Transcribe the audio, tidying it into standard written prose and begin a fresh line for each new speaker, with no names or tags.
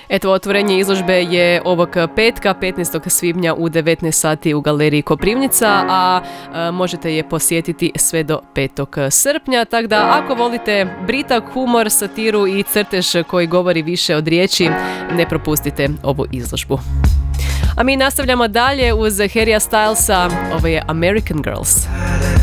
Eto, otvorenje izložbe je ovog petka, 15. svibnja u 19 sati u galeriji Koprivnica, a možete je posjetiti sve do 5. srpnja. Tako da, ako volite britak, humor, satiru i crtež koji govori više od riječi, ne propustite ovu izložbu. A mi nastavljamo dalje uz Harrya Stylesa, ovo je American Girls.